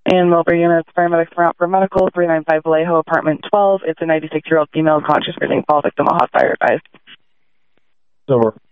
In Millbury units, paramedics were out for medical, 395 Vallejo, apartment 12. It's a 96-year-old female conscious for St. Paul, victim of hot fire advised. Over.